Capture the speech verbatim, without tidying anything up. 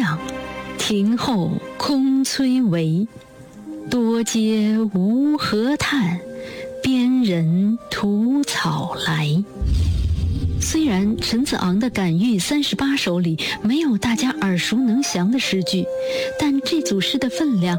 亮，庭后空崔嵬。多嗟无何叹，边人吐草来。虽然陈子昂的感誉三十八首里没有大家耳熟能详的诗句，但这组诗的分量